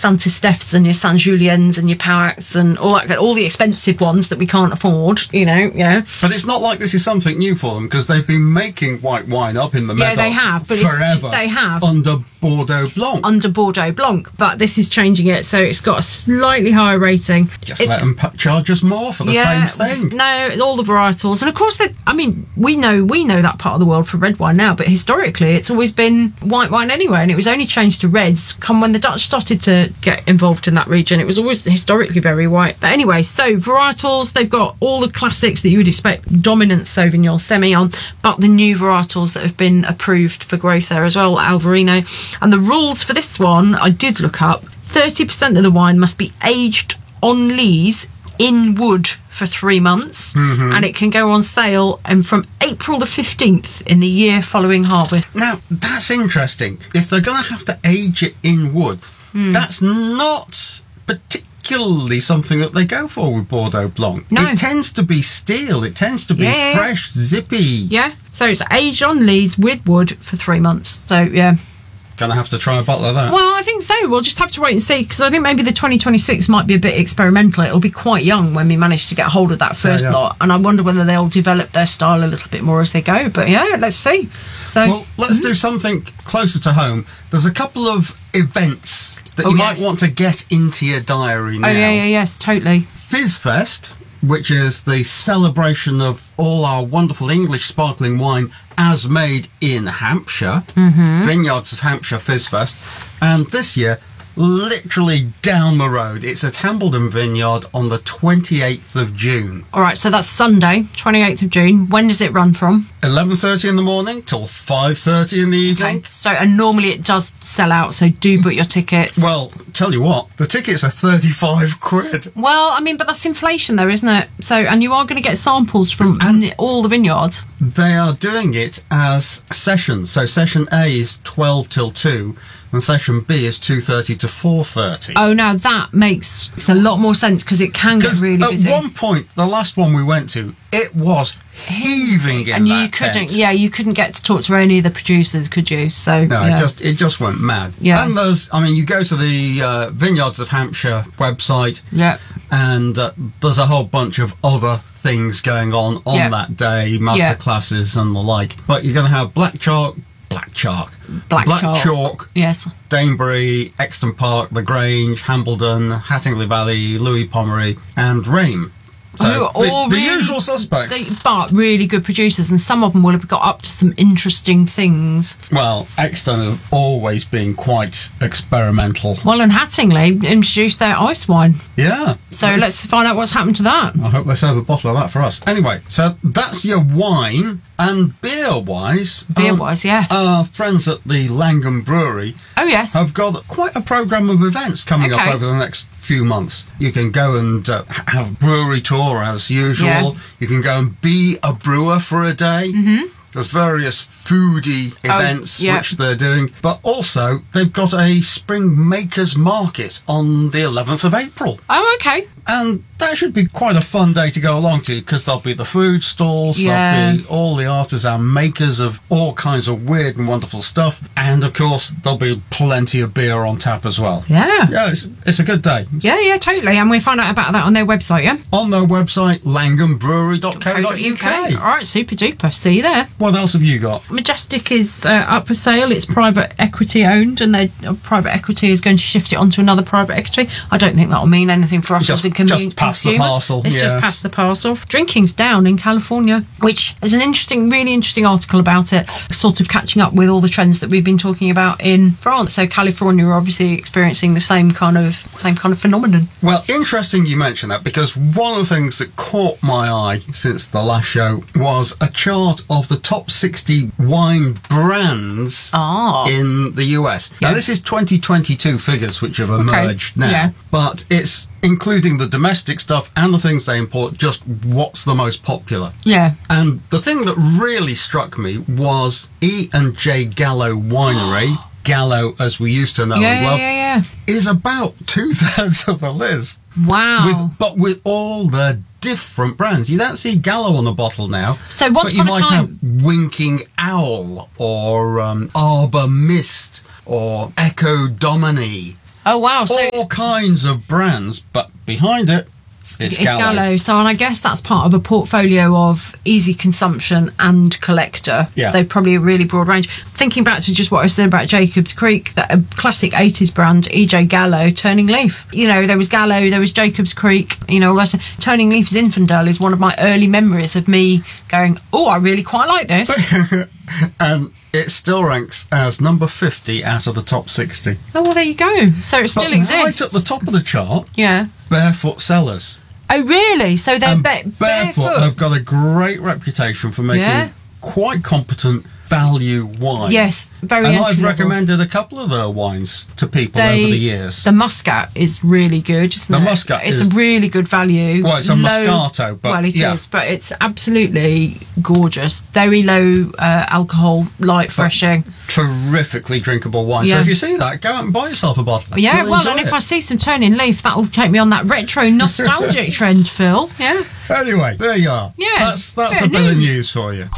Saint-Estèphes and your Saint-Juliennes and your Palax and all the expensive ones that we can't afford, yeah. But it's not like this is something new for them, because they've been making white wine up in the Medoc they have, but forever. They have. Under Bordeaux Blanc. Under Bordeaux Blanc, but this is changing it, so it's got a slightly higher rating. Let them charge us more for the same thing. No, all the varietals, and of course, we know that part of the world for red wine now, but historically, it's always been white wine anyway, and it was only changed to reds when the Dutch started to get involved in that region. It was always historically very white. But anyway, so varietals, they've got all the classics that you would expect: Dominant, Sauvignon, Semillon, but the new varietals that have been approved for growth there as well, Alvarino. And the rules for this one, I did look up. 30% of the wine must be aged on lees in wood for 3 months, and it can go on sale from April the 15th in the year following harvest. Now, that's interesting. If they're going to have to age it in wood, that's not particularly something that they go for with Bordeaux Blanc. No. It tends to be steel. It tends to be fresh, zippy. Yeah, so it's aged on lees with wood for 3 months. So, yeah. Gonna have to try a bottle of that. Well, I think so. We'll just have to wait and see, because I think maybe the 2026 might be a bit experimental. It'll be quite young when we manage to get hold of that first lot, and I wonder whether they'll develop their style a little bit more as they go. But yeah, let's see. So, well, let's do something closer to home. There's a couple of events that you might want to get into your diary now. Yes, totally. Fizzfest, which is the celebration of all our wonderful English sparkling wine as made in Hampshire, Vineyards of Hampshire Fizzfest, and this year, literally down the road, it's at Hambledon Vineyard on the 28th of June. All right, so that's Sunday, 28th of June. When does it run from? 11:30 in the morning till 5:30 in the evening. Okay. So, and normally it does sell out, so do book your tickets. Well, tell you what, the tickets are 35 quid. Well, I mean, but that's inflation though, isn't it? So, and you are going to get samples from all the vineyards. They are doing it as sessions. So session A is 12 till 2 and session B is 2:30 to 4:30. Oh, now that makes a lot more sense, because it can get really busy. At one point, the last one we went to, it was heaving in that tent. You couldn't get to talk to any of the producers, could you? So no, it just went mad. Yeah. And you go to the Vineyards of Hampshire website. Yeah. And there's a whole bunch of other things going on that day, master classes and the like. But you're going to have Black Chalk, yes, Danebury, Exton Park, The Grange, Hambledon, Hattingley Valley, Louis Pomery, and Rame. So the usual suspects. But really good producers, and some of them will have got up to some interesting things. Well, Exton have always been quite experimental. Well, and Hattingley introduced their ice wine. Yeah. So let's find out what's happened to that. I hope they serve a bottle of that for us. Anyway, so that's your wine. And beer-wise, yes. Our friends at the Langham Brewery have got quite a programme of events coming up over the next few months. You can go and have brewery tour as usual. Yeah. You can go and be a brewer for a day. There's various foodie events which they're doing, but also they've got a spring makers market on the 11th of April. Oh, okay. And that should be quite a fun day to go along to, because there'll be the food stalls, there'll be all the artisan makers of all kinds of weird and wonderful stuff, and of course there'll be plenty of beer on tap as well. Yeah. Yeah, it's a good day. Yeah, totally. And we find out about that on their website, yeah? On their website, langhambrewery.co.uk. All right, super duper. See you there. What else have you got? Majestic is up for sale. It's private equity owned, and private equity is going to shift it onto another private equity. I don't think that'll mean anything for us as a consumer. Just pass the parcel. It's just pass the parcel. Drinking's down in California, which is an really interesting article about it, sort of catching up with all the trends that we've been talking about in France. So California are obviously experiencing the same kind of phenomenon. Well, interesting you mention that, because one of the things that caught my eye since the last show was a chart of the top 60 wine brands in the US. Now, this is 2022 figures which have emerged now, but it's including the domestic stuff and the things they import, just what's the most popular. Yeah. And the thing that really struck me was E&J Gallo Winery, Gallo as we used to know and love, is about 2/3 of the list. Wow. But with all the different brands. You don't see Gallo on a bottle now. So once upon a time, you might have Winking Owl or Arbor Mist or Echo Domini. Oh, wow. So all kinds of brands, but behind it, it's Gallo. So, and I guess that's part of a portfolio of easy consumption and collector. Yeah. They're probably a really broad range. Thinking back to just what I said about Jacob's Creek, that a classic 80s brand, E.J. Gallo, Turning Leaf. You know, there was Gallo, there was Jacob's Creek, you know, Turning Leaf Zinfandel is one of my early memories of me going, oh, I really quite like this. And it still ranks as number 50 out of the top 60. Oh, well, there you go. So it still exists. Right at the top of the chart, yeah, Barefoot Cellars. Oh, really? So they're Barefoot have got a great reputation for making quite competent value wine. Yes, very And I've recommended a couple of their wines to people over the years. The Muscat is really good, isn't it? The Muscat is a really good value. Well, it's a Moscato, but well, it is, but it's absolutely gorgeous. Very low alcohol, light freshing. Terrifically drinkable wine. Yeah. So if you see that, go out and buy yourself a bottle. Yeah, well, and if I see some Turning Leaf, that'll take me on that retro nostalgic trend, Phil. Yeah. Anyway, there you are. Yeah. That's a bit of news for you.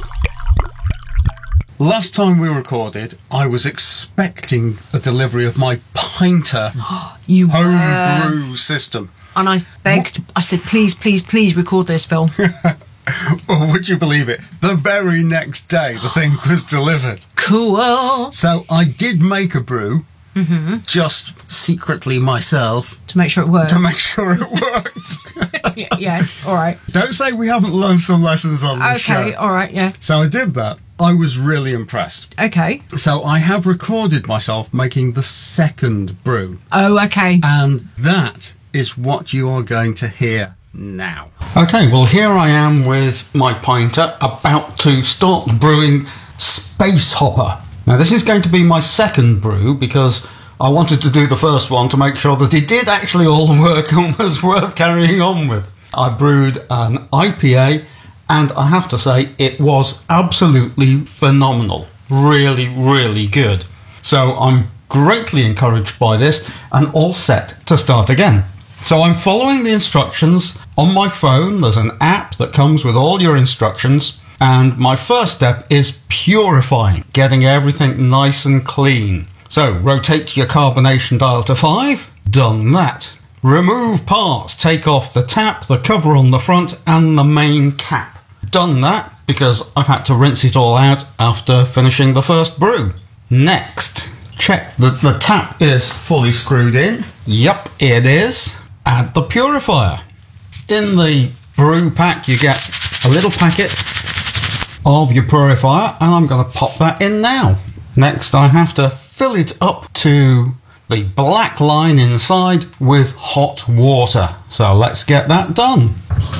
Last time we recorded, I was expecting a delivery of my Pinter homebrew system. And I begged, I said, please, please, please record this, Phil. Well, would you believe it? The very next day, the thing was delivered. Cool. So I did make a brew, just secretly myself. To make sure it worked. To make sure it worked. Yes, all right. Don't say we haven't learned some lessons on this show. Okay, all right, yeah. So I did that. I was really impressed. Okay. So I have recorded myself making the second brew. Oh, okay. And that is what you are going to hear now. Okay, well, here I am with my Pinter about to start brewing Space Hopper. Now, this is going to be my second brew because I wanted to do the first one to make sure that it did actually all work and was worth carrying on with. I brewed an IPA, and I have to say it was absolutely phenomenal. Really, really good. So I'm greatly encouraged by this and all set to start again. So I'm following the instructions on my phone. There's an app that comes with all your instructions. And my first step is purifying, getting everything nice and clean. So rotate your carbonation dial to 5. Done that. Remove parts. Take off the tap, the cover on the front, and the main cap. Done that because I've had to rinse it all out after finishing the first brew. Next, check that the tap is fully screwed in. Yep, it is. Add the purifier. In the brew pack you get a little packet of your purifier, and I'm going to pop that in now. Next I have to fill it up to the black line inside with hot water. So let's get that done.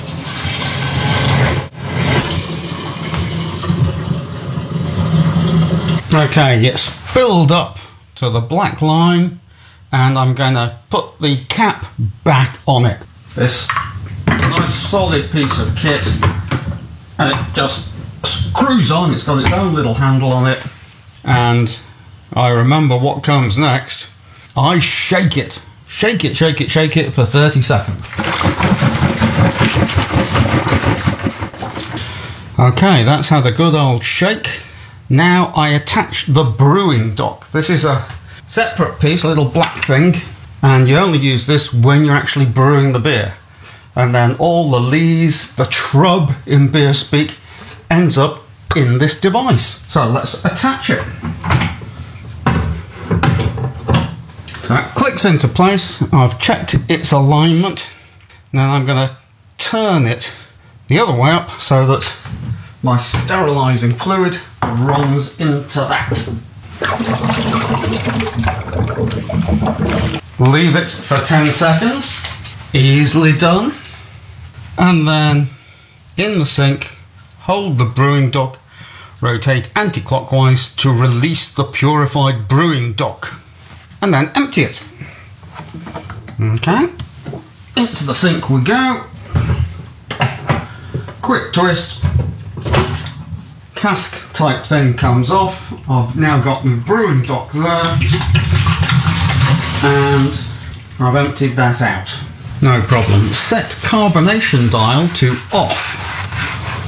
Okay, it's filled up to the black line, and I'm going to put the cap back on it. This nice solid piece of kit, and it just screws on. It's got its own little handle on it, and I remember what comes next. I shake it. Shake it, shake it, shake it for 30 seconds. Okay, that's had a good old shake. Now I attach the brewing dock. This is a separate piece, a little black thing, and you only use this when you're actually brewing the beer. And then all the lees, the trub in beer speak, ends up in this device. So let's attach it. So that clicks into place. I've checked its alignment. Now I'm going to turn it the other way up so that my sterilising fluid runs into that. Leave it for 10 seconds. Easily done. And then in the sink, hold the brewing dock, rotate anti-clockwise to release the purified brewing dock, and then empty it. Okay, into the sink we go. Quick twist. Cask type thing comes off. I've now got my brewing dock there, and I've emptied that out. No problem. Set carbonation dial to off.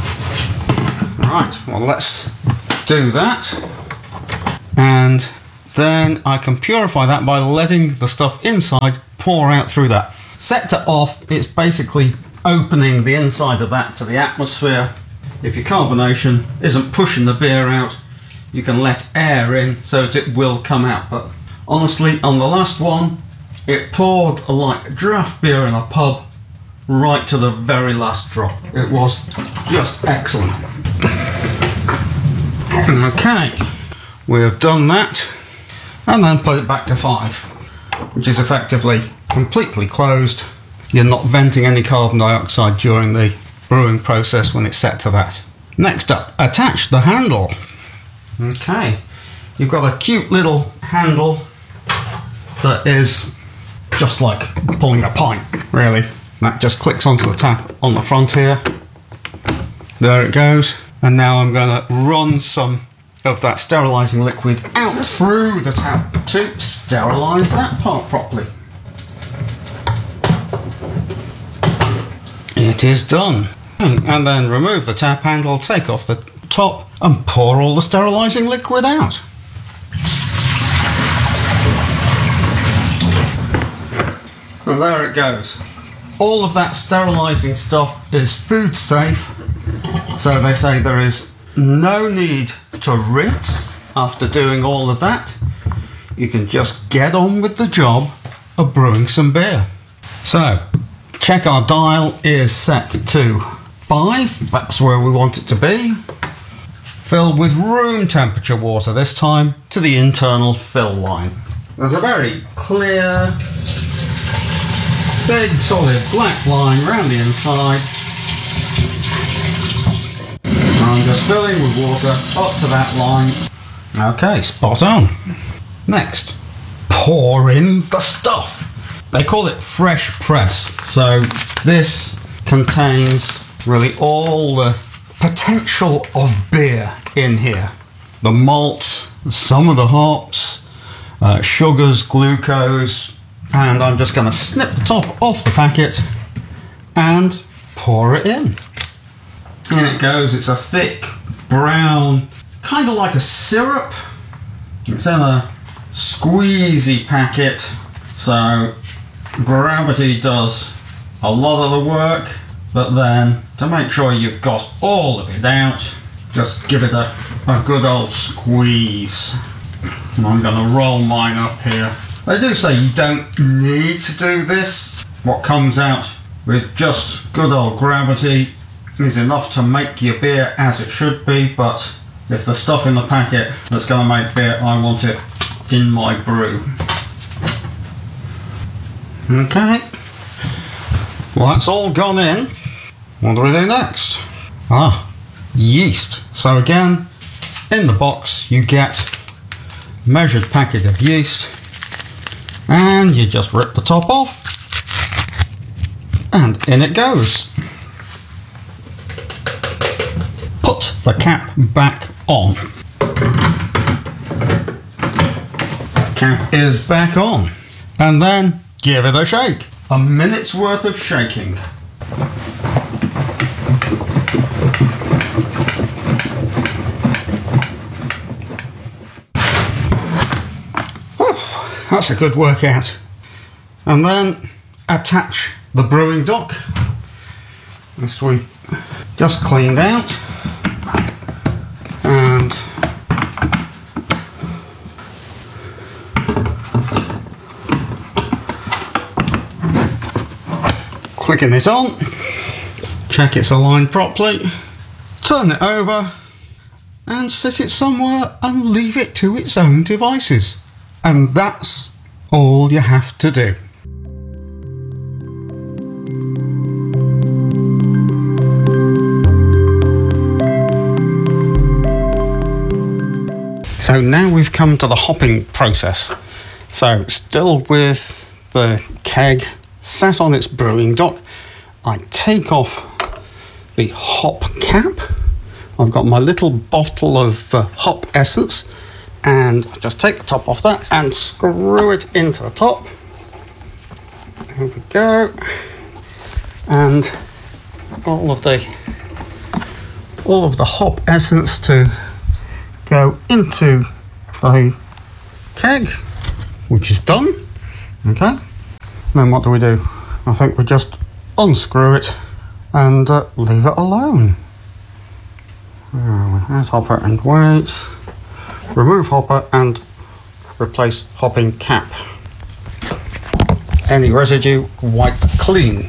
Right, well let's do that. And then I can purify that by letting the stuff inside pour out through that. Set to off, it's basically opening the inside of that to the atmosphere. If your carbonation isn't pushing the beer out, you can let air in so that it will come out. But honestly, on the last one, it poured like draft beer in a pub right to the very last drop. It was just excellent. Okay, we have done that, and then put it back to 5, which is effectively completely closed. You're not venting any carbon dioxide during the brewing process when it's set to that. Next up, attach the handle. Okay, you've got a cute little handle that is just like pulling a pint, really. That just clicks onto the tap on the front here. There it goes. And now I'm going to run some of that sterilising liquid out through the tap to sterilise that part properly. It is done. And then remove the tap handle, take off the top and pour all the sterilising liquid out. And there it goes. All of that sterilising stuff is food safe, so they say there is no need to rinse after doing all of that. You can just get on with the job of brewing some beer. So, check our dial is set to 5, that's where we want it to be. Filled with room temperature water this time to the internal fill line. There's a very clear, big solid black line around the inside. I'm just filling with water up to that line. Okay, spot on. Next, pour in the stuff. They call it fresh press, so this contains really all the potential of beer in here. The malt, some of the hops, sugars, glucose, and I'm just going to snip the top off the packet and pour it in. In it goes. It's a thick brown, kind of like a syrup. It's in a squeezy packet, so gravity does a lot of the work, but then to make sure you've got all of it out, just give it a good old squeeze. And I'm going to roll mine up here. They do say you don't need to do this. What comes out with just good old gravity is enough to make your beer as it should be, but if the stuff in the packet that's going to make beer, I want it in my brew. Okay, well that's all gone in. What do we do next? Yeast. So again, in the box you get a measured packet of yeast, and you just rip the top off and in it goes. Put the cap back on. Cap is back on, and then give it a shake. A minute's worth of shaking. That's a good workout. And then attach the brewing dock. This we've just cleaned out. And clicking this on, check it's aligned properly, turn it over and sit it somewhere and leave it to its own devices. And that's all you have to do. So now we've come to the hopping process. So still with the keg sat on its brewing dock, I take off the hop cap. I've got my little bottle of hop essence, and I just take the top off that and screw it into the top. There we go. And all of the hop essence to go into the keg, which is done. Okay. Then what do? I think we just unscrew it and leave it alone. There's hopper and weight. Remove hopper and replace hopping cap. Any residue wipe clean.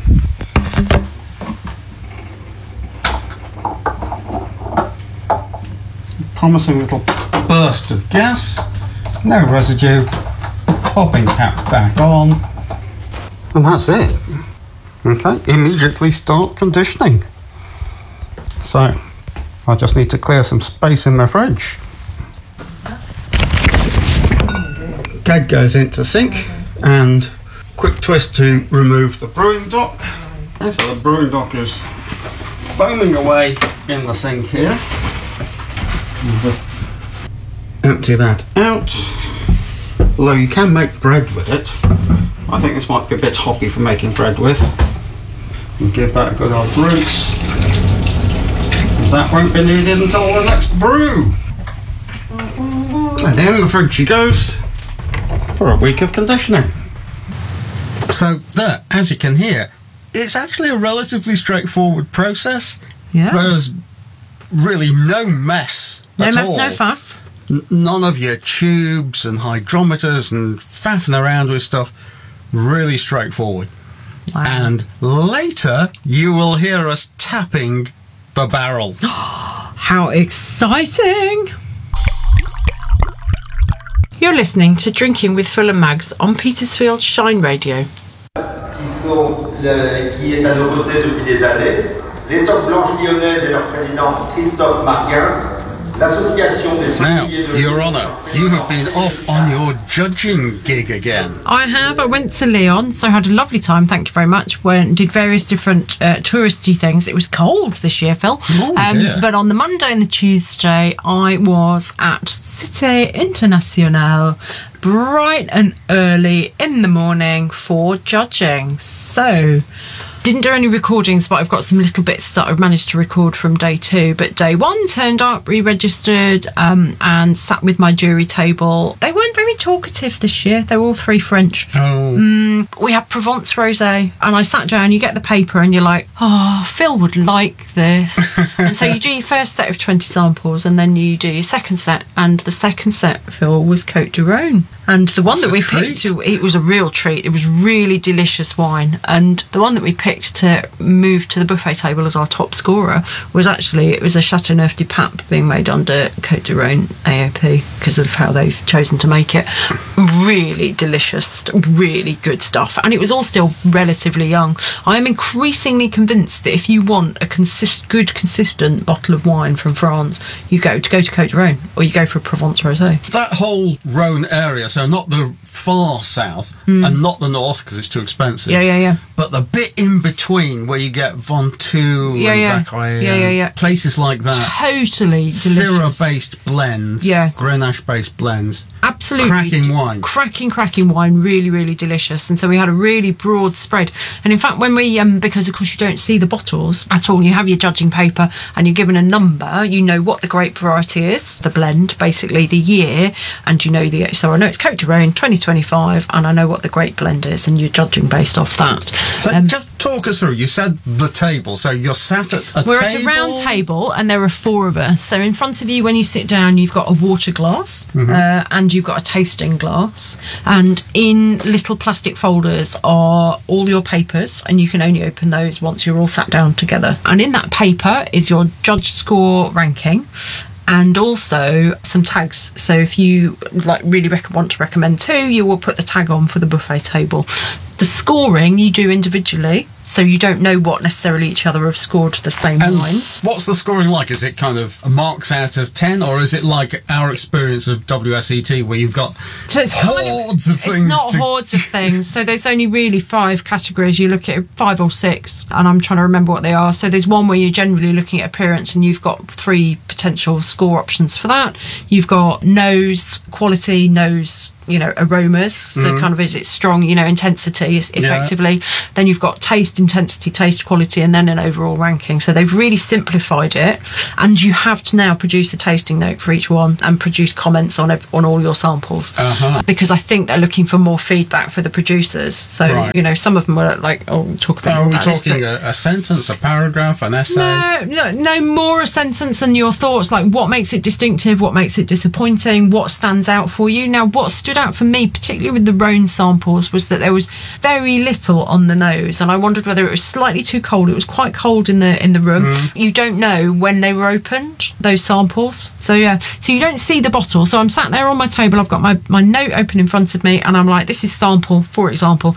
Promising little burst of gas. No residue. Hopping cap back on. And that's it. Okay, immediately start conditioning. So, I just need to clear some space in my fridge. Keg goes into sink and quick twist to remove the brewing dock. Okay, so the brewing dock is foaming away in the sink here. And just empty that out. Although you can make bread with it. I think this might be a bit hoppy for making bread with. And give that a good old rinse. That won't be needed until the next brew. And in the fridge she goes for a week of conditioning. So there, as you can hear, it's actually a relatively straightforward process. Yeah. There's really no mess at all. No fuss. None of your tubes and hydrometers and faffing around with stuff. Really straightforward. Wow. And later you will hear us tapping the barrel. How exciting! You're listening to Drinking with Phil and Mags on Petersfield Shine Radio. Qui est à nos côtés depuis des années. Les Toques Blanches Lyonnaises et leur président Christophe Marguin. Now, Your Honour, you have been off on your judging gig again. I have. I went to Lyon, so I had a lovely time, thank you very much. Went and did various different touristy things. It was cold this year, Phil. Dear. But on the Monday and the Tuesday, I was at Cité Internationale, bright and early in the morning for judging. So, didn't do any recordings, but I've got some little bits that I've managed to record from day 2. But day 1 turned up, re-registered, and sat with my jury table. They weren't very talkative this year. They were all 3 French. We had Provence Rosé, and I sat down, you get the paper, and you're like, oh, Phil would like this. And so you do your first set of 20 samples, and then you do your second set. And the second set, Phil, was Côte du Rhône. And the one that we picked, it was a real treat. It was really delicious wine. And the one that we picked to move to the buffet table as our top scorer was actually, it was a Châteauneuf du Pape being made under Côte du Rhône AOP because of how they've chosen to make it. Really delicious, really good stuff. And it was all still relatively young. I am increasingly convinced that if you want a good, consistent bottle of wine from France, you go to Côte du Rhône or you go for a Provence Rosé. That whole Rhône area, so not the far south and not the north because it's too expensive. Yeah. But the bit in between where you get Ventoux and Vacqueyre, places like that. Totally delicious. Syrah-based blends, Grenache-based blends. Absolutely. Cracking wine. Cracking wine. Really, really delicious. And so we had a really broad spread. And in fact, when we, because of course you don't see the bottles at all, you have your judging paper and you're given a number, you know what the grape variety is, the blend, basically the year, and you know so I know it's Côte du Rhône 2025 and I know what the grape blend is and you're judging based off that. So just talk us through, you said the table, so you're sat at a table? We're at a round table and there are 4 of us. So in front of you when you sit down you've got a water glass and you've got a tasting glass, and in little plastic folders are all your papers and you can only open those once you're all sat down together. And in that paper is your judge score ranking and also some tags. So if you really want to recommend 2, you will put the tag on for the buffet table. The scoring you do individually, so you don't know what necessarily each other have scored the same wines. What's the scoring like? Is it kind of marks out of 10, or is it like our experience of WSET where you've got hordes of things? It's not hordes of things. So there's only really 5 categories. You look at 5 or 6, and I'm trying to remember what they are. So there's one where you're generally looking at appearance, and you've got 3 potential score options for that. You've got nose, quality, nose, aromas. So kind of is it strong, intensity effectively. Then you've got taste, intensity, taste, quality, and then an overall ranking. So they've really simplified it, and you have to now produce a tasting note for each one and produce comments on all your samples, because I think they're looking for more feedback for the producers. So some of them were like, talk about. Are we talking a sentence, a paragraph, an essay? No, more a sentence and your thoughts, like what makes it distinctive, what makes it disappointing, what stands out for you. Now, what stood out for me, particularly with the Rhone samples, was that there was very little on the nose, and I wondered whether it was slightly too cold. It was quite cold in the room. You don't know when they were opened, those samples. So you don't see the bottle. So I'm sat there on my table, I've got my note open in front of me, and I'm like, this is sample, for example,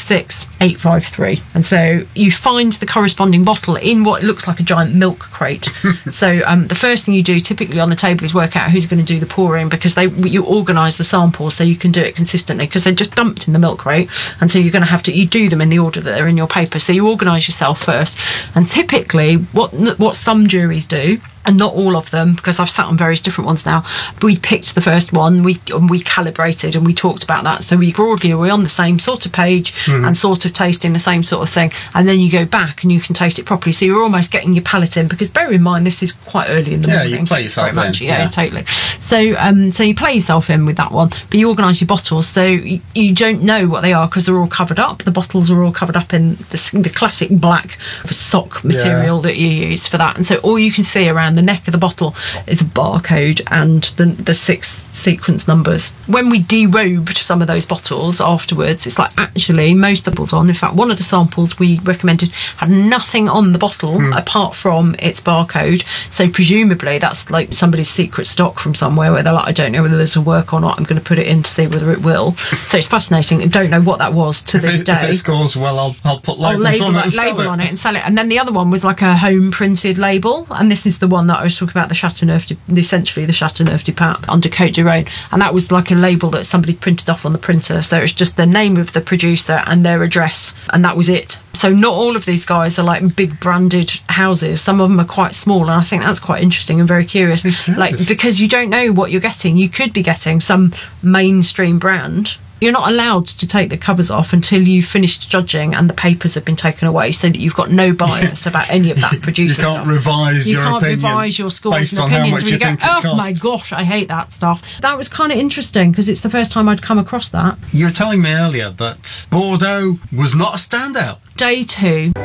66853. And so you find the corresponding bottle in what looks like a giant milk crate. So the first thing you do typically on the table is work out who's going to do the pouring, because you organise the samples so you can do it consistently, because they're just dumped in the milk crate, and so you're going to have to you do them in the order that they're in your paper. So you organise yourself first, and typically what some juries do, and not all of them, because I've sat on various different ones now, we picked the first one, we calibrated, and we talked about that, so we broadly were on the same sort of page and sort of tasting the same sort of thing, and then you go back and you can taste it properly, so you're almost getting your palate in, because bear in mind this is quite early in the morning. You play yourself in. Yeah, totally. So you play yourself in with that one, but you organise your bottles, so you don't know what they are because they're all covered up. The bottles are all covered up in the classic black sock material that you use for that, and so all you can see around the neck of the bottle is a barcode and the 6 sequence numbers. When we derobed some of those bottles afterwards, it's like actually most of the bottles in fact one of the samples we recommended had nothing on the bottle apart from its barcode, so presumably that's like somebody's secret stock from somewhere where they're like, I don't know whether this will work or not, I'm going to put it in to see whether it will. So it's fascinating. I don't know what that was to this day. If it scores well, I'll put labels on it and sell it. And then the other one was like a home printed label, and this is the one that I was talking about, essentially the Chateauneuf du Pape under Côte du Rhône, and that was like a label that somebody printed off on the printer, so it's just the name of the producer and their address, and that was it. So not all of these guys are like big branded houses, some of them are quite small, and I think that's quite interesting and very curious, like because you don't know what you're getting. You could be getting some mainstream brand. You're not allowed to take the covers off until you've finished judging and the papers have been taken away, so that you've got no bias about any of that producer stuff. You can't revise your scores and opinions when you go, oh my gosh, I hate that stuff. That was kind of interesting because it's the first time I'd come across that. You were telling me earlier that Bordeaux was not a standout. Day 2.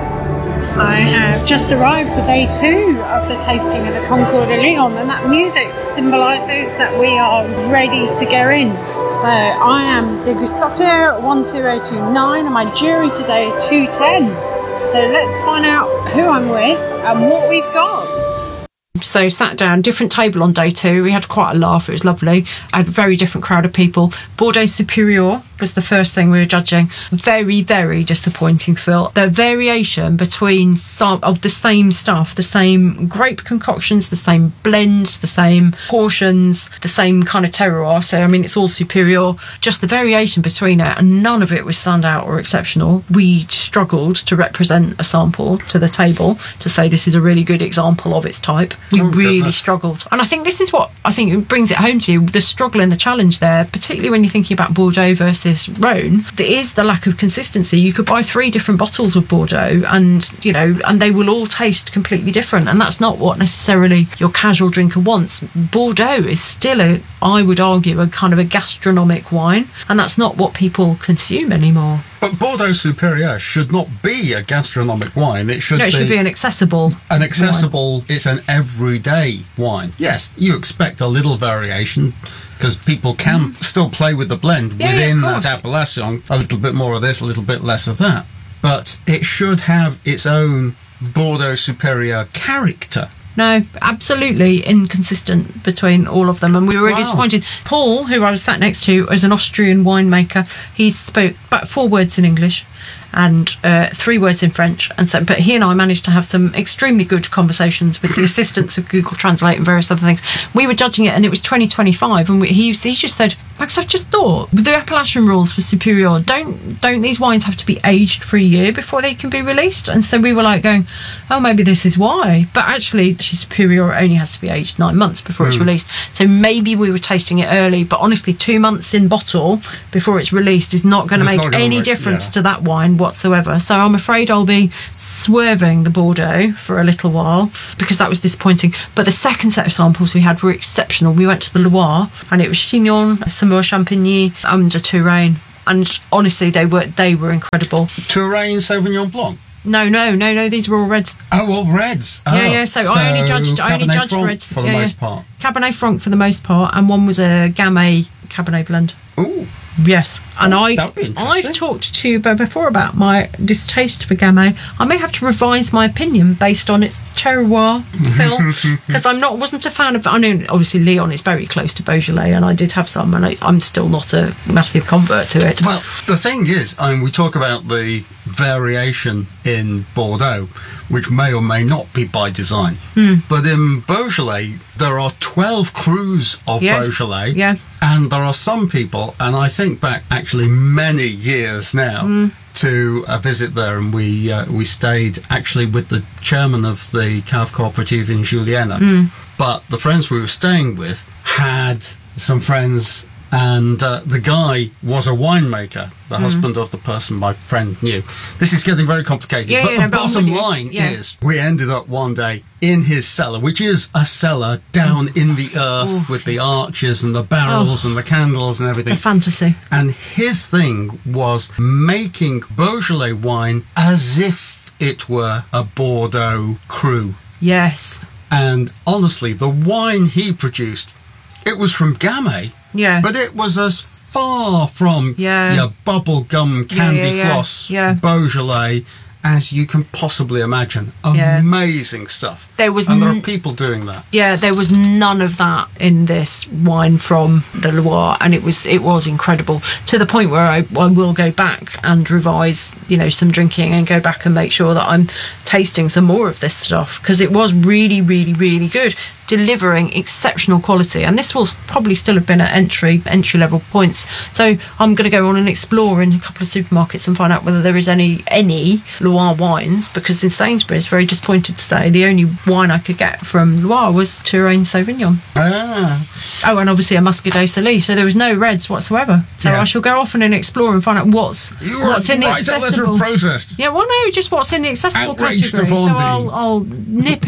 I have just arrived for day 2 of the tasting of the Concours de Lyon, and that music symbolises that we are ready to go in. So I am degustateur 12029 and my jury today is 210. So let's find out who I'm with and what we've got. So sat down, different table on day 2. We had quite a laugh, it was lovely. I had a very different crowd of people. Bordeaux Supérieur was the first thing we were judging. Very, very disappointing, Phil. The variation between some of the same stuff, the same grape concoctions, the same blends, the same portions, the same kind of terroir. So, I mean, it's all Supérieur. Just the variation between it, and none of it was standout or exceptional. We struggled to represent a sample to the table to say this is a really good example of its type. We really struggled. And I think this is what I think it brings it home to you, the struggle and the challenge there, particularly when you're thinking about Bordeaux versus Rhone. There is the lack of consistency. You could buy 3 different bottles of Bordeaux and they will all taste completely different, and that's not what necessarily your casual drinker wants. Bordeaux is still I would argue, a kind of a gastronomic wine, and that's not what people consume anymore. But Bordeaux Supérieur should not be a gastronomic wine. It should be an accessible wine. It's an everyday wine. Yes, you expect a little variation because people can still play with the blend within that appellation. A little bit more of this, a little bit less of that. But it should have its own Bordeaux Supérieur character. No, absolutely inconsistent between all of them, and we were really disappointed. Paul, who I was sat next to, is an Austrian winemaker. He spoke about 4 words in English and 3 words in French, but he and I managed to have some extremely good conversations with the assistance of Google Translate and various other things. We were judging it, and it was 2025, and he just said Because I've just thought, with the appellation rules for Superior, don't these wines have to be aged for a year before they can be released? And so we were like going, oh, maybe this is why. But actually, Superior only has to be aged 9 months before it's released. So maybe we were tasting it early, but honestly, 2 months in bottle before it's released is not going to make any difference to that wine whatsoever. So I'm afraid I'll be swerving the Bordeaux for a little while because that was disappointing. But the second set of samples we had were exceptional. We went to the Loire and it was Chinon, Saumur-Champigny and Touraine, and honestly they were incredible. Touraine Sauvignon Blanc? No, these were all reds. Oh, all reds. Yeah. So I only judged reds for the most part. Cabernet Franc for the most part, and one was a Gamay Cabernet blend. Ooh. Yes, and I've talked to you before about my distaste for Gamay. I may have to revise my opinion based on its terroir, Phil, because wasn't a fan of. I know obviously Leon is very close to Beaujolais, and I did have some, and I'm still not a massive convert to it. Well, the thing is, we talk about the variation in Bordeaux, which may or may not be by design, but in Beaujolais there are 12 crus of Beaujolais. Yeah. And there are some people, and I think back actually many years now to a visit there, and we stayed actually with the chairman of the Cave Cooperative in Juliana. But the friends we were staying with had some friends, and the guy was a winemaker, the husband of the person my friend knew. This is getting very complicated, but the bottom line is we ended up one day in his cellar, which is a cellar down in the earth with the arches and the barrels and the candles and everything. A fantasy. And his thing was making Beaujolais wine as if it were a Bordeaux cru. Yes. And honestly, the wine he produced, it was from Gamay. Yeah. But it was as far from your bubblegum candy floss Beaujolais as you can possibly imagine. Amazing stuff. There are people doing that. Yeah, there was none of that in this wine from the Loire, and it was incredible, to the point where I will go back and revise, some drinking and go back and make sure that I'm tasting some more of this stuff, because it was really, really, really good, delivering exceptional quality. And this will probably still have been at entry level points. So I'm going to go on and explore in a couple of supermarkets and find out whether there is any Loire wines, because in Sainsbury's, very disappointed to say, the only wine I could get from Loire was Touraine Sauvignon. Oh, and obviously a Muscadet Celis, so there was no reds whatsoever. So I shall go off and explore and find out what's in the accessible. Processed. Yeah, well, no, just what's in the accessible category. So I'll nip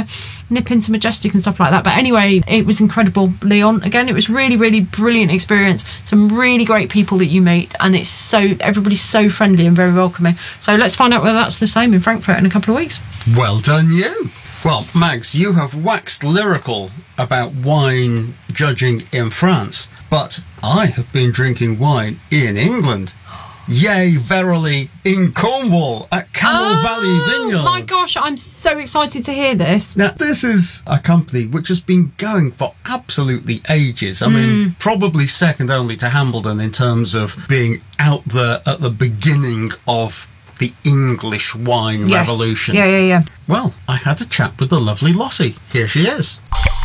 into Majestic and stuff like that. But anyway, it was incredible, Leon. Again, it was really, really brilliant experience. Some really great people that you meet, and everybody's so friendly and very welcoming. So let's find out whether that's the same in Frankfurt in a couple of weeks. Well done, you. Well, Mags, you have waxed lyrical about wine judging in France, but I have been drinking wine in England. Yea, verily, in Cornwall at Camel Valley Vineyards. My gosh, I'm so excited to hear this. Now, this is a company which has been going for absolutely ages. I mean, probably second only to Hambledon in terms of being out there at the beginning of the English wine revolution. Yeah. Well, I had a chat with the lovely Lottie. Here she is.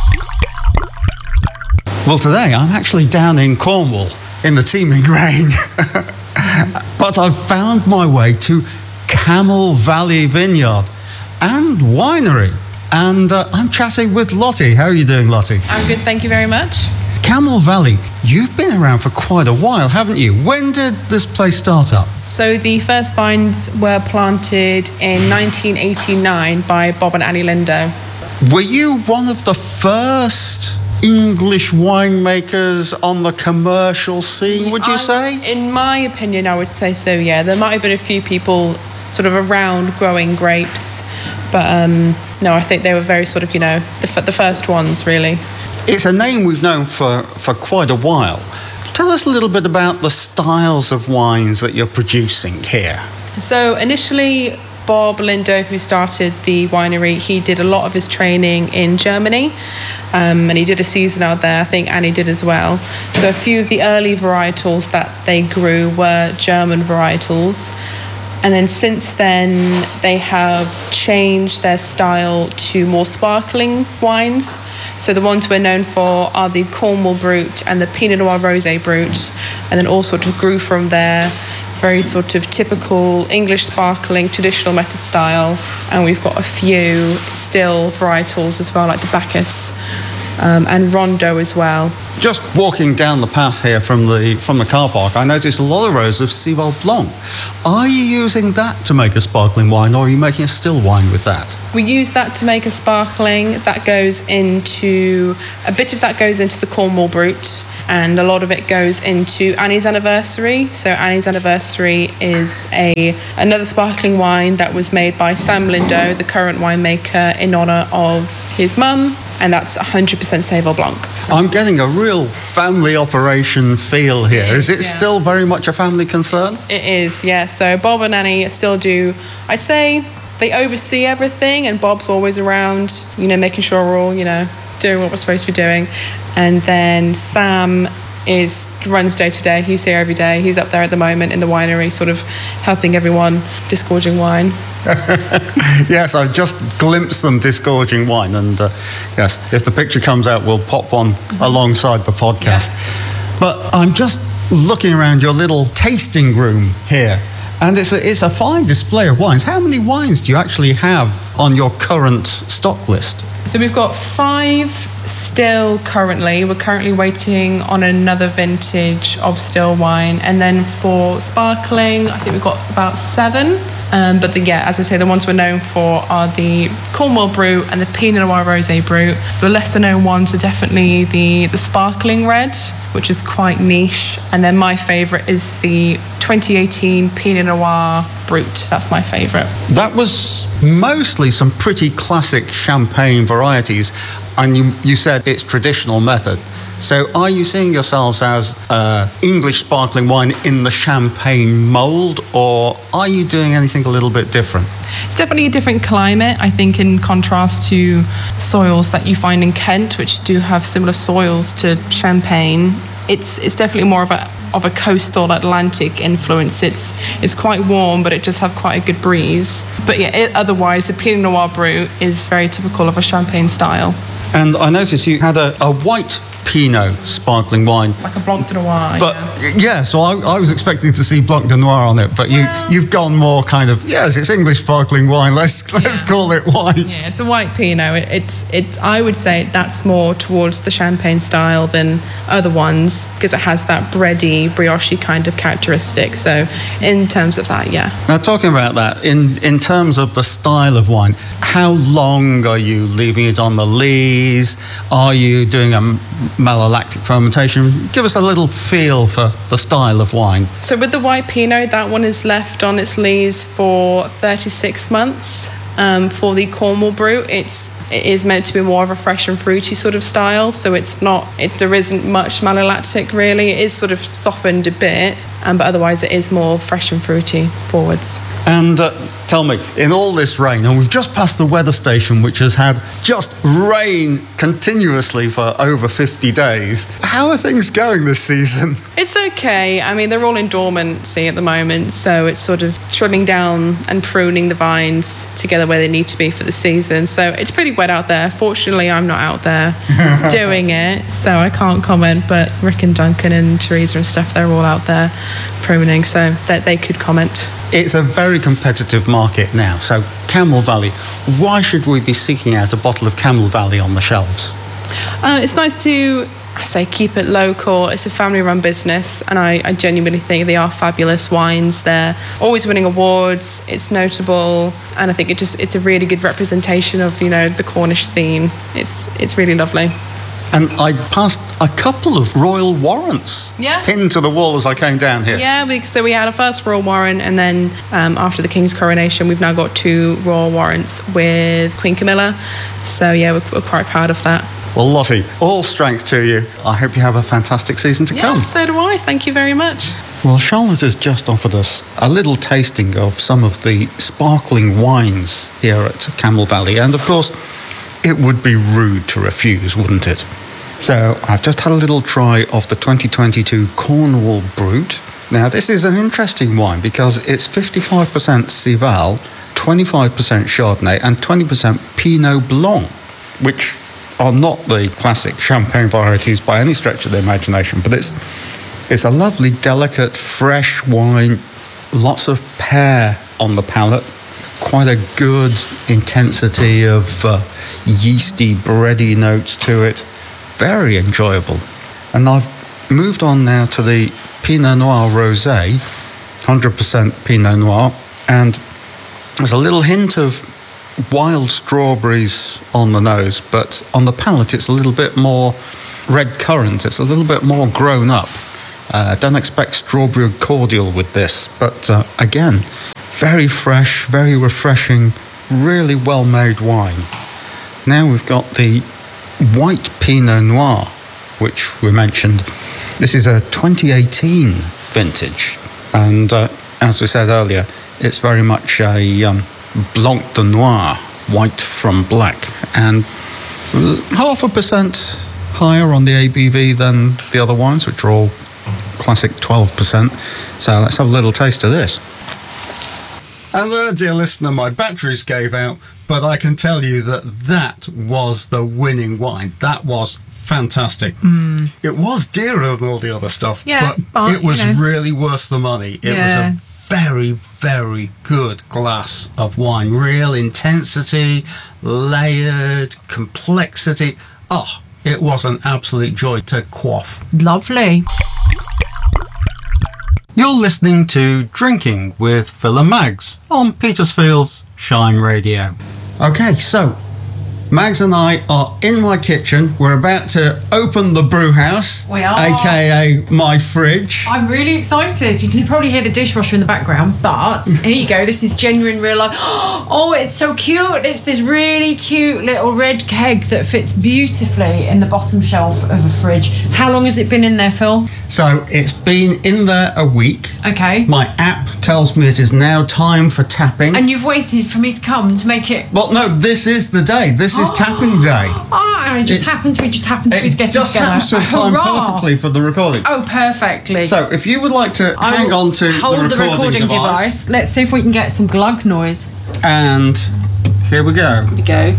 Well, today I'm actually down in Cornwall in the teeming rain. But I've found my way to Camel Valley Vineyard and Winery. And I'm chatting with Lottie. How are you doing, Lottie? I'm good, thank you very much. Camel Valley, you've been around for quite a while, haven't you? When did this place start up? So the first vines were planted in 1989 by Bob and Annie Lindo. Were you one of the first English winemakers on the commercial scene, would you say? In my opinion, I would say so, yeah. There might have been a few people sort of around growing grapes, but no, I think they were very sort of, the first ones, really. It's a name we've known for quite a while. Tell us a little bit about the styles of wines that you're producing here. So initially, Bob Lindo, who started the winery, he did a lot of his training in Germany, and he did a season out there. I think Annie did as well. So a few of the early varietals that they grew were German varietals. And then since then, they have changed their style to more sparkling wines. So the ones we're known for are the Cornwall Brut and the Pinot Noir Rosé Brut, and then all sort of grew from there. Very sort of typical English sparkling, traditional method style. And we've got a few still varietals as well, like the Bacchus and Rondo as well. Just walking down the path here from the car park, I noticed a lot of rows of Civol Blanc. Are you using that to make a sparkling wine, or are you making a still wine with that? We use that to make a sparkling. A bit of that goes into the Cornwall Brut, and a lot of it goes into Annie's Anniversary. So Annie's Anniversary is another sparkling wine that was made by Sam Lindo, the current winemaker, in honour of his mum, and that's 100% Civol Blanc. I'm getting a real family operation feel here. Is it still very much a family concern? It is, yeah. So Bob and Annie still do, I'd say, they oversee everything, and Bob's always around, making sure we're all, doing what we're supposed to be doing. And then Sam runs day to day. He's here every day. He's up there at the moment in the winery, sort of helping everyone disgorging wine. Yes, I've just glimpsed them disgorging wine, and yes, if the picture comes out, we'll pop one alongside the podcast. Yeah. But I'm just looking around your little tasting room here, and it's a fine display of wines. How many wines do you actually have on your current stock list? So we've got 5 still currently. We're currently waiting on another vintage of still wine. And then for sparkling, I think we've got about 7. But as I say, the ones we're known for are the Cornwall Brut and the Pinot Noir Rosé Brut. The lesser known ones are definitely the sparkling red, which is quite niche. And then my favourite is the 2018 Pinot Noir Brut. That's my favourite. That was mostly some pretty classic champagne varieties, and you said it's traditional method. So are you seeing yourselves as English sparkling wine in the champagne mould, or are you doing anything a little bit different? It's definitely a different climate, I think, in contrast to soils that you find in Kent, which do have similar soils to Champagne. It's definitely more of a coastal Atlantic influence. It's quite warm, but it does have quite a good breeze. But otherwise, the Pinot Noir Brut is very typical of a Champagne style. And I noticed you had a white Pinot sparkling wine. Like a Blanc de Noir. But so I was expecting to see Blanc de Noir on it, but you've gone more kind of, it's English sparkling wine, let's call it white. Yeah, it's a white Pinot. It's I would say that's more towards the Champagne style than other ones, because it has that bready, brioche kind of characteristic. So in terms of that, Now talking about that, in terms of the style of wine, how long are you leaving it on the lees? Are you doing a malolactic fermentation? Give us a little feel for the style of wine. So with the white Pinot, that one is left on its lees for 36 months. For the Cornwall Brut, it is meant to be more of a fresh and fruity sort of style, so there isn't much malolactic really. It is sort of softened a bit, but otherwise it is more fresh and fruity forwards. And tell me, in all this rain, and we've just passed the weather station, which has had just rain continuously for over 50 days, how are things going this season? It's okay. I mean, they're all in dormancy at the moment, so it's sort of trimming down and pruning the vines together where they need to be for the season. So it's pretty wet out there. Fortunately, I'm not out there doing it, so I can't comment, but Rick and Duncan and Teresa and stuff, they're all out there pruning, so that they could comment. It's a very competitive market now. So Camel Valley, why should we be seeking out a bottle of Camel Valley on the shelves? It's nice to, keep it local. It's a family-run business, and I genuinely think they are fabulous wines. They're always winning awards. It's notable, and I think it's a really good representation of the Cornish scene. It's really lovely. And I passed a couple of royal warrants pinned to the wall as I came down here. Yeah, so we had a first royal warrant, and then after the King's coronation, we've now got 2 royal warrants with Queen Camilla. So we're quite proud of that. Well, Lottie, all strength to you. I hope you have a fantastic season to come. So do I. Thank you very much. Well, Charlotte has just offered us a little tasting of some of the sparkling wines here at Camel Valley. And of course, it would be rude to refuse, wouldn't it? So I've just had a little try of the 2022 Cornwall Brut, Now, this is an interesting wine because it's 55% Civale, 25% Chardonnay and 20% Pinot Blanc, which are not the classic champagne varieties by any stretch of the imagination, but it's a lovely, delicate, fresh wine, lots of pear on the palate, quite a good intensity of yeasty, bready notes to it. Very enjoyable. And I've moved on now to the Pinot Noir Rosé, 100% Pinot Noir, and there's a little hint of wild strawberries on the nose, but on the palate it's a little bit more red currant. It's a little bit more grown up. Don't expect strawberry cordial with this, but again, very fresh, very refreshing, really well-made wine. Now we've got the white Pinot Noir, which we mentioned. This is a 2018 vintage, and as we said earlier, it's very much a Blanc de Noir, white from black, and 0.5% higher on the ABV than the other wines, which are all classic 12%. So let's have a little taste of this. And there, dear listener, my batteries gave out, but I can tell you that was the winning wine. That was fantastic. It was dearer than all the other stuff, but it was really worth the money. It was a very, very good glass of wine. Real intensity, layered, complexity. Oh, it was an absolute joy to quaff. Lovely. You're listening to Drinking with Phil and Mags on Petersfield's Shine Radio. Okay, so Mags and I are in my kitchen. We're about to open the brew house. We are. AKA my fridge. I'm really excited. You can probably hear the dishwasher in the background, but here you go. This is genuine real life. Oh, it's so cute. It's this really cute little red keg that fits beautifully in the bottom shelf of a fridge. How long has it been in there, Phil? So it's been in there a week. Okay. My app tells me it is now time for tapping. And you've waited for me to come to make it... Well, no, this is the day. This is tapping day. Oh, it just happens to be getting together. It just happens to have timed perfectly for the recording. Oh, perfectly. So if you would like to hang on to the recording device. Let's see if we can get some glug noise. And here we go. Here we go.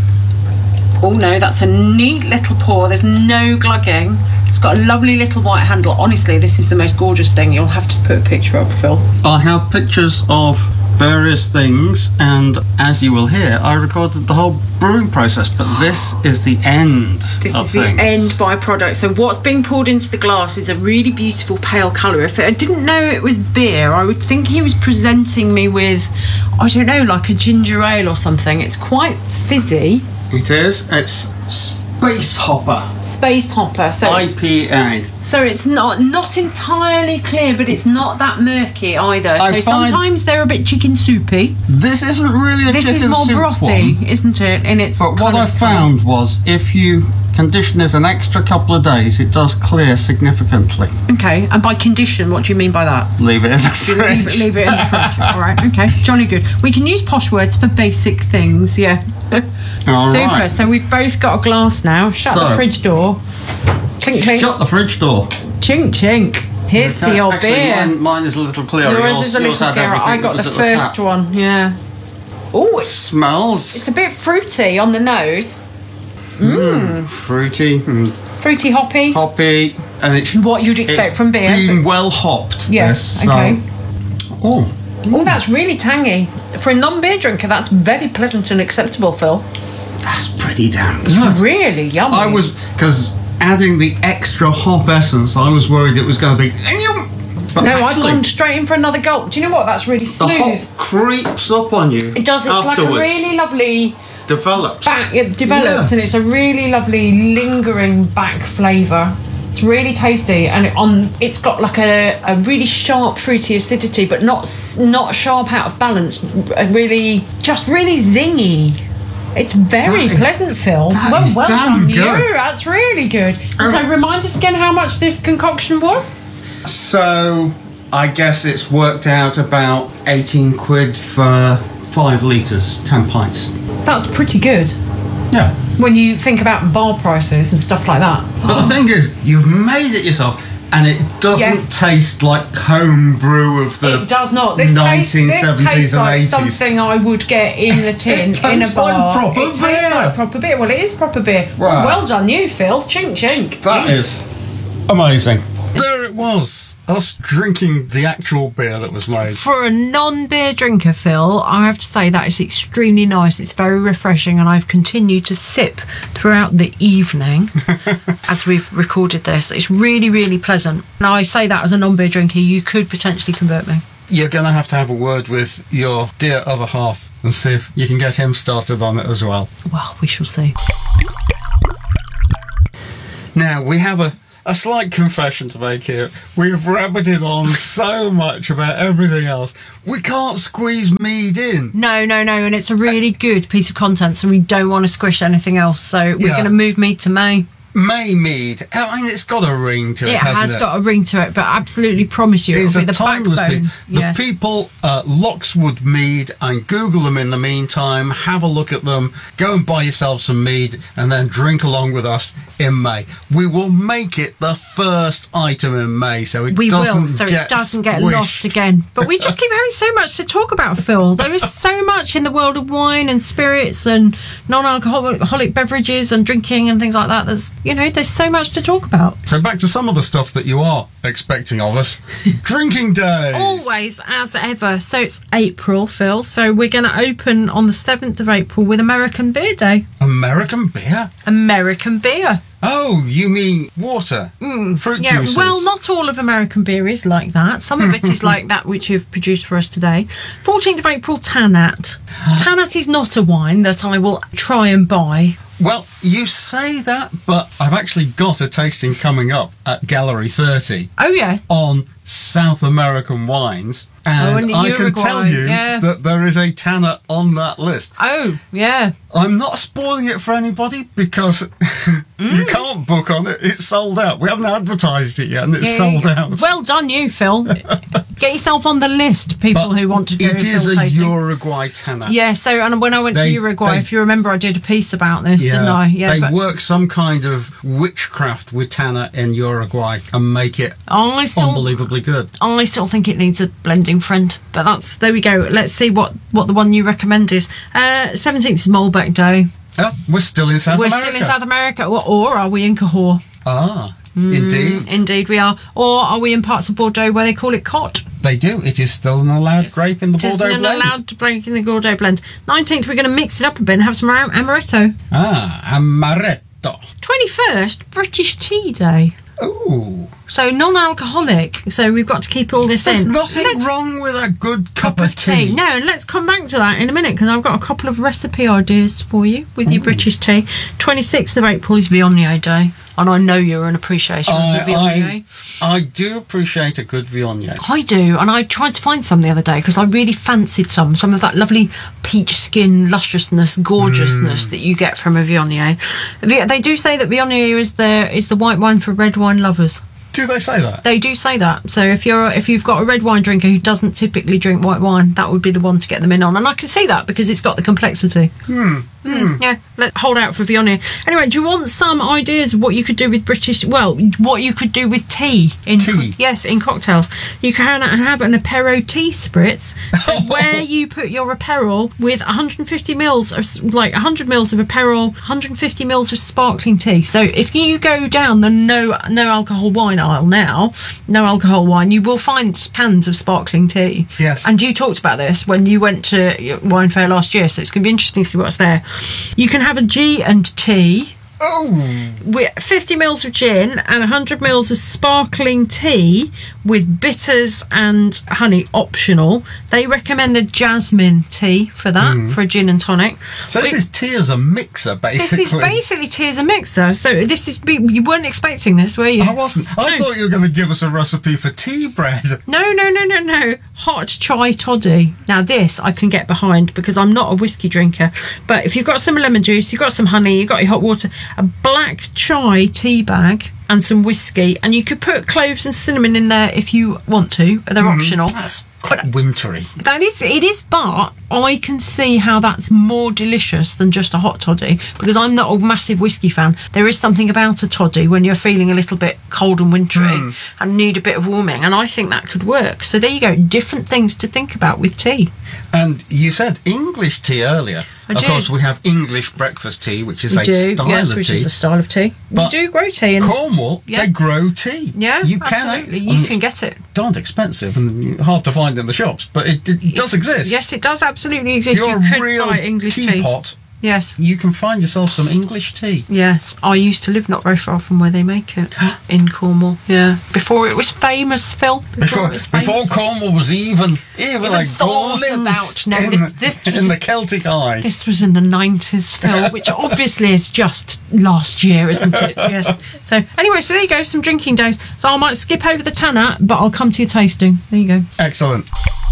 Oh no, that's a neat little pour. There's no glugging. It's got a lovely little white handle. Honestly, this is the most gorgeous thing. You'll have to put a picture up, Phil. I have pictures of various things, and as you will hear, I recorded the whole brewing process, but this is the end of things. This is the end byproduct. So what's being poured into the glass is a really beautiful pale colour. If I didn't know it was beer, I would think he was presenting me with, I don't know, like a ginger ale or something. It's quite fizzy. It is. It's Space Hopper. Space Hopper. So IPA. So it's not entirely clear, but it's not that murky either. So sometimes they're a bit chicken soupy. This isn't really a chicken soup one. This is more brothy, isn't it? And it's. But what I found was if you condition it an extra couple of days, it does clear significantly. Okay, and by condition, what do you mean by that? Leave it in the fridge. Leave it in the fridge. All right, okay. Jolly good. We can use posh words for basic things, yeah. All Super. Right. So we've both got a glass now. Shut the fridge door. Clink, clink. Shut the fridge door. Chink, chink. Here's to your beer. Mine is a little clearer. Yours is a little clearer. I got the first one, yeah. Oh, it smells. It's a bit fruity on the nose. Fruity. Fruity, hoppy. Hoppy. And it's what you'd expect from beer. Being well hopped. Yes, okay. Oh, that's really tangy. For a non-beer drinker, that's very pleasant and acceptable, Phil. That's pretty damn good. It's really yummy. I was, because adding the extra hop essence, I was worried it was going to be... But no, I've gone straight in for another gulp. Do you know what? That's really smooth. The hop creeps up on you. It does. It's afterwards. Like a really lovely... It develops, and it's a really lovely lingering back flavour. It's really tasty, and it's got like a really sharp fruity acidity, but not sharp out of balance. Really zingy. It's very pleasant, Phil. Well done you. That's really good. So remind us again how much this concoction was. So I guess it's worked out about 18 quid for 5 litres, 10 pints. That's pretty good. Yeah. When you think about bar prices and stuff like that. But the thing is, you've made it yourself. And it doesn't taste like home brew of the it does not. This 1970s tastes and like 80s. Something I would get in the tin in a bar. Like proper it tastes like proper beer. Well, it is proper beer. Wow. Well done you, Phil. Chink, chink. That is amazing. There it was. Us drinking the actual beer that was made. For a non-beer drinker, Phil, I have to say that is extremely nice. It's very refreshing, and I've continued to sip throughout the evening as we've recorded this. It's really, really pleasant. And I say that as a non-beer drinker, you could potentially convert me. You're going to have a word with your dear other half and see if you can get him started on it as well. Well, we shall see. Now, we have a slight confession to make here. We have rabbited on so much about everything else. We can't squeeze mead in. No, and it's a really good piece of content, so we don't want to squish anything else. So we're going to move mead to May. May mead. I mean, it's got a ring to it, hasn't it? It has got a ring to it, but I absolutely promise you it'll be the backbone. The people at Lockswood Mead, and Google them in the meantime, have a look at them, go and buy yourself some mead, and then drink along with us in May. We will make it the first item in May, so it doesn't get lost again. But we just keep having so much to talk about, Phil. There is so much in the world of wine and spirits and non-alcoholic beverages and drinking and things like that. There's so much to talk about. So back to some of the stuff that you are expecting of us. Drinking days. Always, as ever. So it's April, Phil. So we're going to open on the 7th of April with American Beer Day. American beer? American beer. Oh, you mean water? Fruit juices? Well, not all of American beer is like that. Some of it is like that which you've produced for us today. 14th of April, Tannat. Tannat is not a wine that I will try and buy. Well, you say that, but I've actually got a tasting coming up at Gallery 30. Oh, yeah. On South American wines. And I can tell you that there is a Tannat on that list. Oh, yeah. I'm not spoiling it for anybody because you can't book on it. It's sold out. We haven't advertised it yet and it's sold out. Well done you, Phil. Get yourself on the list, people who want to do it is a tasting. Uruguay Tannat. Yeah, so and when I went to Uruguay, if you remember, I did a piece about this, didn't I? Yeah, they work some kind of witchcraft with Tannat in Uruguay and make it unbelievably good. I still think it needs a blending friend, but there we go. Let's see what the one you recommend is. 17th is Malbec Day. Oh, we're still in South America. We're still in South America, or are we in Cahors? Indeed we are. Or are we in parts of Bordeaux where they call it Cot? They do. It is still an allowed grape in the Bordeaux blend. It is still allowed grape in the Bordeaux blend. 19th, we're going to mix it up a bit and have some amaretto. Amaretto. 21st, British Tea Day. Ooh. So non-alcoholic. So we've got to keep all this in. There's nothing wrong with a good cup of tea. No, and let's come back to that in a minute because I've got a couple of recipe ideas for you with your British tea. 26th of April is Viognier Day. And I know you're an appreciator of the Viognier. I do appreciate a good Viognier. I do, and I tried to find some the other day because I really fancied some of that lovely peach skin, lusciousness, gorgeousness that you get from a Viognier. They do say that Viognier is the white wine for red wine lovers. Do they say that? They do say that. So if you've got a red wine drinker who doesn't typically drink white wine, that would be the one to get them in on. And I can see that because it's got the complexity. Yeah, let's hold out for Viognier. Anyway, do you want some ideas of what you could do with what you could do with tea? Yes, in cocktails. You can have an Apéro tea spritz. So where you put your Apéro with 150 mils of 100 mils of Apéro, 150 mils of sparkling tea. So if you go down the no alcohol wine aisle now, no alcohol wine, you will find cans of sparkling tea. Yes. And you talked about this when you went to Wine Fair last year, so it's going to be interesting to see what's there. You can have a G&T. Oh! With 50 mils of gin and 100 mils of sparkling tea with bitters and honey optional. They recommended jasmine tea for that, for a gin and tonic. So this is tea as a mixer, basically. This is basically tea as a mixer. So you weren't expecting this, were you? I wasn't. I thought you were going to give us a recipe for tea bread. No. Hot chai toddy. Now this I can get behind because I'm not a whiskey drinker. But if you've got some lemon juice, you've got some honey, you've got your hot water, a black chai tea bag, and some whiskey, and you could put cloves and cinnamon in there if you want to. They're optional. That's quite wintry. It is, but I can see how that's more delicious than just a hot toddy, because I'm not a massive whiskey fan. There is something about a toddy when you're feeling a little bit cold and wintry and need a bit of warming, and I think that could work. So there you go, different things to think about with tea. And you said English tea earlier. Of course, we have English breakfast tea, which is which is a style of tea. But we do grow tea in Cornwall. They grow tea. Yeah, you absolutely. You can get it. Darned expensive and hard to find in the shops, but it does exist. Yes, it does absolutely exist. If you're you could a real buy English teapot. Yes. You can find yourself some English tea. Yes. I used to live not very far from where they make it, in Cornwall. Yeah. Before it was famous, Phil. Before Cornwall was even like thought about. No, this was in the Celtic eye. This was in the 90s, Phil, which obviously is just last year, isn't it? Yes. So anyway, so there you go, some drinking days. So I might skip over the tanner, but I'll come to your tasting. There you go. Excellent.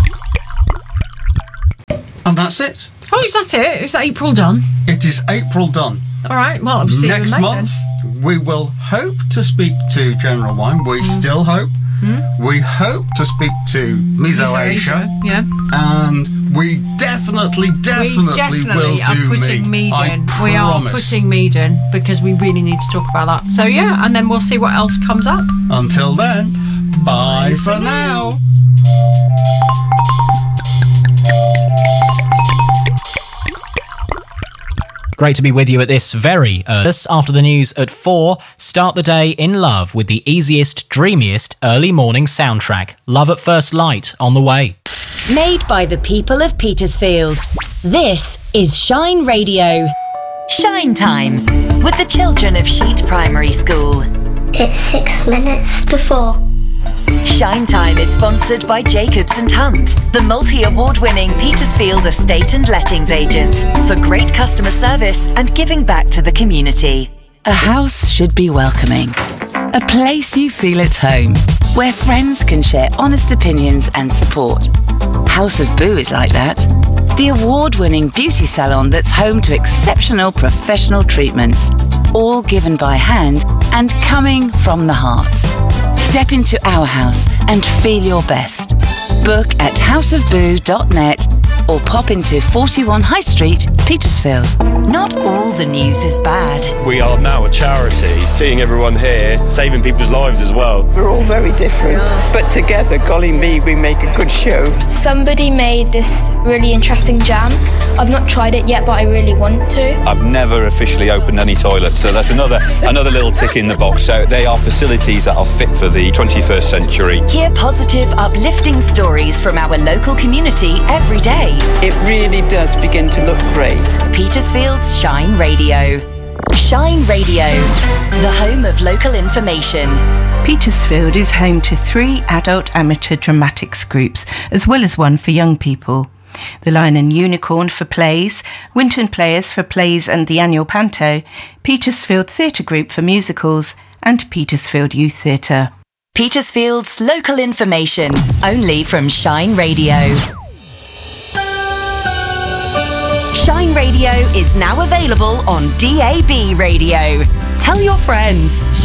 And that's it. Oh, is that it? Is that April done? It is April done. All right, well, I'll see next you in May, month, we will hope to speak to General Wine. We still hope. We hope to speak to Miso Asia. Yeah. And we definitely will do mead in. We are putting mead in because we really need to talk about that. So, yeah, and then we'll see what else comes up. Until then, bye for now. Great to be with you at this very early. After the news at 4, start the day in love with the easiest, dreamiest early morning soundtrack. Love at First Light on the way. Made by the people of Petersfield. This is Shine Radio. Shine Time with the children of Sheet Primary School. It's 6 minutes to 4. Shine Time is sponsored by Jacobs & Hunt, the multi-award-winning Petersfield estate and lettings agents, for great customer service and giving back to the community. A house should be welcoming. A place you feel at home, where friends can share honest opinions and support. House of Boo is like that. The award-winning beauty salon that's home to exceptional professional treatments, all given by hand and coming from the heart. Step into our house and feel your best. Book at houseofboo.net or pop into 41 High Street, Petersfield. Not all the news is bad. We are now a charity, seeing everyone here, saving people's lives as well. We're all very different, but together, golly me, we make a good show. Somebody made this really interesting jam. I've not tried it yet, but I really want to. I've never officially opened any toilets, so that's another little tick in the box. So they are facilities that are fit for the 21st century. Hear positive, uplifting stories from our local community every day. It really does begin to look great. Petersfield's Shine Radio. Shine Radio, the home of local information. Petersfield is home to 3 adult amateur dramatics groups, as well as one for young people. The Lion and Unicorn for plays, Winton Players for plays and the annual Panto, Petersfield Theatre Group for musicals, and Petersfield Youth Theatre. Petersfield's local information, only from Shine Radio. Shine Radio is now available on DAB Radio. Tell your friends.